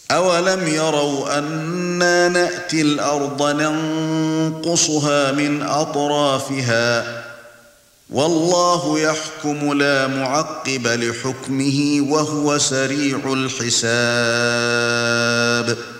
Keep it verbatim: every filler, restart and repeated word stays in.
أَوَلَمْ يَرَوْا أَنَّا نَأْتِي الْأَرْضَ نَنقُصُهَا مِنْ أَطْرَافِهَا وَاللَّهُ يَحْكُمُ لَا مُعَقِّبَ لِحُكْمِهِ وَهُوَ سَرِيعُ الْحِسَابِ